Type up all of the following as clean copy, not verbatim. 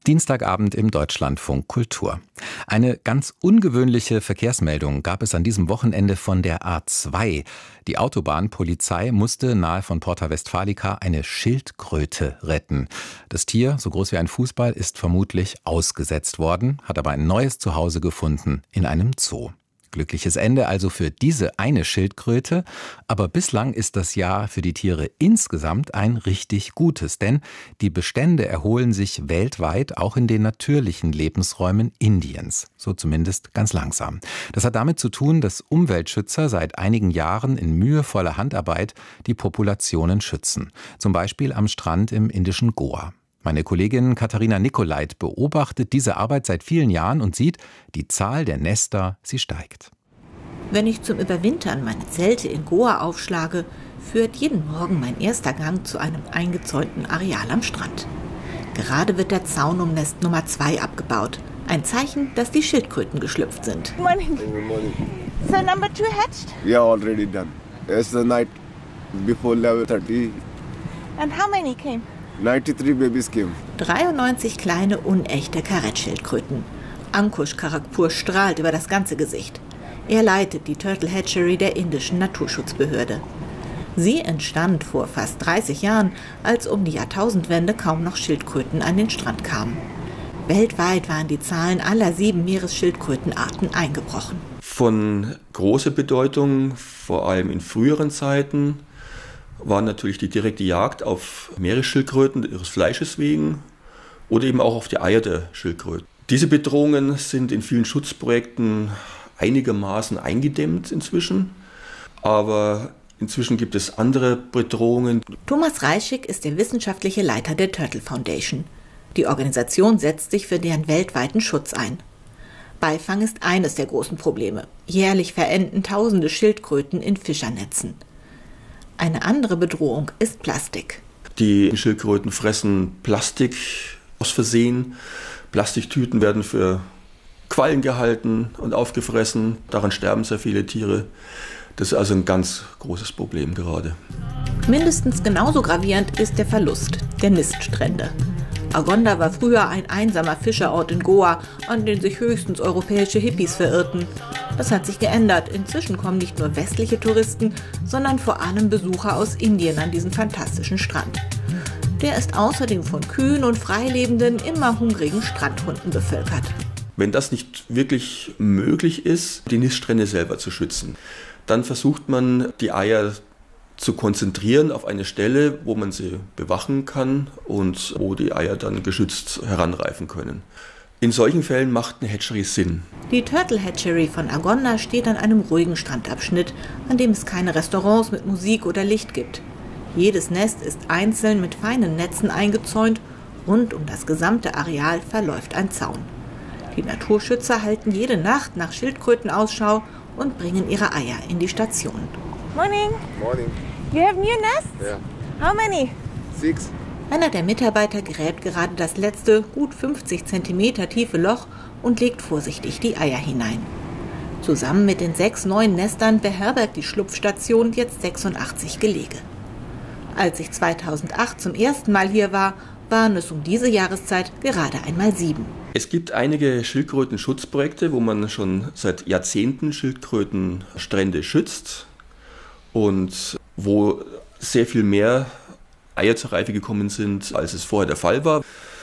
Dienstagabend im Deutschlandfunk Kultur. Eine ganz ungewöhnliche Verkehrsmeldung gab es an diesem Wochenende von der A2. Die Autobahnpolizei musste nahe von Porta Westfalica eine Schildkröte retten. Das Tier, so groß wie ein Fußball, ist vermutlich ausgesetzt worden, hat aber ein neues Zuhause gefunden in einem Zoo. Glückliches Ende also für diese eine Schildkröte, aber bislang ist das Jahr für die Tiere insgesamt ein richtig gutes, denn die Bestände erholen sich weltweit, auch in den natürlichen Lebensräumen Indiens, so zumindest ganz langsam. Das hat damit zu tun, dass Umweltschützer seit einigen Jahren in mühevoller Handarbeit die Populationen schützen, zum Beispiel am Strand im indischen Goa. Meine Kollegin Katharina Nicolait beobachtet diese Arbeit seit vielen Jahren und sieht, die Zahl der Nester, sie steigt. Wenn ich zum Überwintern meine Zelte in Goa aufschlage, führt jeden Morgen mein erster Gang zu einem eingezäunten Areal am Strand. Gerade wird der Zaun um Nest Nummer 2 abgebaut. Ein Zeichen, dass die Schildkröten geschlüpft sind. Good morning. Good morning. So number 2 hatched? Yeah, already done. It's the night before 11:30. And how many came? 93 babies came. 93 kleine, unechte Karettschildkröten. Ankush Karakpur strahlt über das ganze Gesicht. Er leitet die Turtle Hatchery der indischen Naturschutzbehörde. Sie entstand vor fast 30 Jahren, als um die Jahrtausendwende kaum noch Schildkröten an den Strand kamen. Weltweit waren die Zahlen aller 7 Meeresschildkrötenarten eingebrochen. Von großer Bedeutung, vor allem in früheren Zeiten, war natürlich die direkte Jagd auf Meeresschildkröten ihres Fleisches wegen oder eben auch auf die Eier der Schildkröten. Diese Bedrohungen sind in vielen Schutzprojekten einigermaßen eingedämmt inzwischen, aber inzwischen gibt es andere Bedrohungen. Thomas Reischig ist der wissenschaftliche Leiter der Turtle Foundation. Die Organisation setzt sich für deren weltweiten Schutz ein. Beifang ist eines der großen Probleme. Jährlich verenden Tausende Schildkröten in Fischernetzen. Eine andere Bedrohung ist Plastik. Die Schildkröten fressen Plastik aus Versehen. Plastiktüten werden für Quallen gehalten und aufgefressen. Daran sterben sehr viele Tiere. Das ist also ein ganz großes Problem gerade. Mindestens genauso gravierend ist der Verlust der Niststrände. Agonda war früher ein einsamer Fischerort in Goa, an den sich höchstens europäische Hippies verirrten. Das hat sich geändert. Inzwischen kommen nicht nur westliche Touristen, sondern vor allem Besucher aus Indien an diesen fantastischen Strand. Der ist außerdem von Kühen und freilebenden, immer hungrigen Strandhunden bevölkert. Wenn das nicht wirklich möglich ist, die Niststrände selber zu schützen, dann versucht man, die Eier zu konzentrieren auf eine Stelle, wo man sie bewachen kann und wo die Eier dann geschützt heranreifen können. In solchen Fällen macht eine Hatchery Sinn. Die Turtle Hatchery von Agonda steht an einem ruhigen Strandabschnitt, an dem es keine Restaurants mit Musik oder Licht gibt. Jedes Nest ist einzeln mit feinen Netzen eingezäunt. Rund um das gesamte Areal verläuft ein Zaun. Die Naturschützer halten jede Nacht nach Schildkröten Ausschau und bringen ihre Eier in die Station. Morning. Morning. You have new nests? Yeah. How many? 6. Einer der Mitarbeiter gräbt gerade das letzte, gut 50 cm tiefe Loch und legt vorsichtig die Eier hinein. Zusammen mit den 6 neuen Nestern beherbergt die Schlupfstation jetzt 86 Gelege. Als ich 2008 zum ersten Mal hier war, waren es um diese Jahreszeit gerade einmal 7. Es gibt einige Schildkrötenschutzprojekte, wo man schon seit Jahrzehnten Schildkrötenstrände schützt und wo sehr viel mehr Eier zur Reife gekommen sind, als es vorher der Fall war.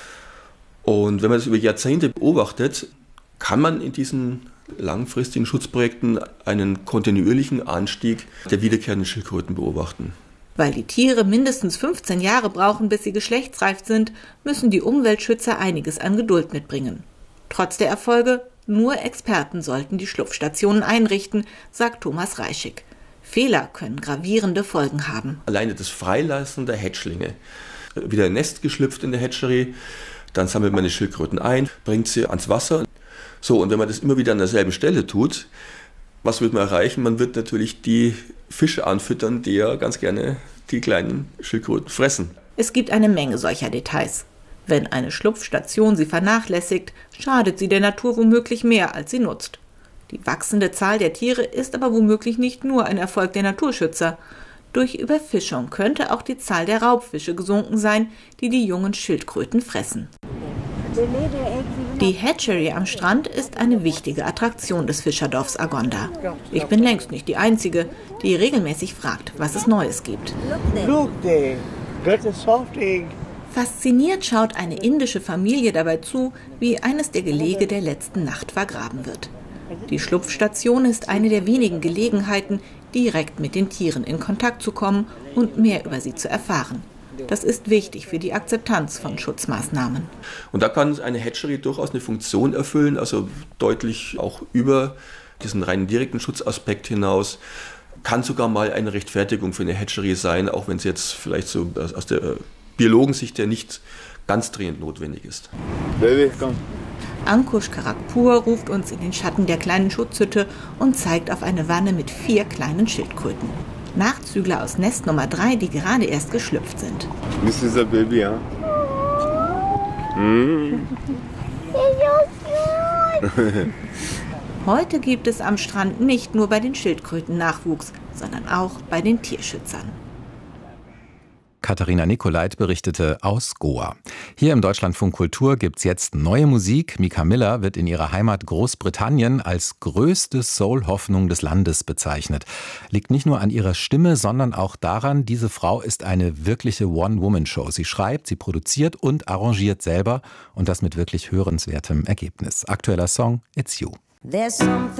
Und wenn man das über Jahrzehnte beobachtet, kann man in diesen langfristigen Schutzprojekten einen kontinuierlichen Anstieg der wiederkehrenden Schildkröten beobachten. Weil die Tiere mindestens 15 Jahre brauchen, bis sie geschlechtsreif sind, müssen die Umweltschützer einiges an Geduld mitbringen. Trotz der Erfolge, nur Experten sollten die Schlupfstationen einrichten, sagt Thomas Reischig. Fehler können gravierende Folgen haben. Alleine das Freilassen der Hatchlinge. Wieder ein Nest geschlüpft in der Hatchery, dann sammelt man die Schildkröten ein, bringt sie ans Wasser. So, und wenn man das immer wieder an derselben Stelle tut, was wird man erreichen? Man wird natürlich die Fische anfüttern, die ja ganz gerne die kleinen Schildkröten fressen. Es gibt eine Menge solcher Details. Wenn eine Schlupfstation sie vernachlässigt, schadet sie der Natur womöglich mehr, als sie nutzt. Die wachsende Zahl der Tiere ist aber womöglich nicht nur ein Erfolg der Naturschützer. Durch Überfischung könnte auch die Zahl der Raubfische gesunken sein, die die jungen Schildkröten fressen. Die Hatchery am Strand ist eine wichtige Attraktion des Fischerdorfs Agonda. Ich bin längst nicht die Einzige, die regelmäßig fragt, was es Neues gibt. Look there, that's a soft egg. Fasziniert schaut eine indische Familie dabei zu, wie eines der Gelege der letzten Nacht vergraben wird. Die Schlupfstation ist eine der wenigen Gelegenheiten, direkt mit den Tieren in Kontakt zu kommen und mehr über sie zu erfahren. Das ist wichtig für die Akzeptanz von Schutzmaßnahmen. Und da kann eine Hatchery durchaus eine Funktion erfüllen, also deutlich auch über diesen reinen direkten Schutzaspekt hinaus. Kann sogar mal eine Rechtfertigung für eine Hatchery sein, auch wenn es jetzt vielleicht so aus der Biologensicht ja nicht ganz dringend notwendig ist. Baby, komm. Ankush Karakpur ruft uns in den Schatten der kleinen Schutzhütte und zeigt auf eine Wanne mit 4 kleinen Schildkröten. Nachzügler aus Nest Nummer 3, die gerade erst geschlüpft sind. This is a baby, huh? Heute gibt es am Strand nicht nur bei den Schildkröten Nachwuchs, sondern auch bei den Tierschützern. Katharina Nicolait berichtete aus Goa. Hier im Deutschlandfunk Kultur gibt's jetzt neue Musik. Mika Miller wird in ihrer Heimat Großbritannien als größte Soul-Hoffnung des Landes bezeichnet. Liegt nicht nur an ihrer Stimme, sondern auch daran, diese Frau ist eine wirkliche One-Woman-Show. Sie schreibt, sie produziert und arrangiert selber und das mit wirklich hörenswertem Ergebnis. Aktueller Song It's You.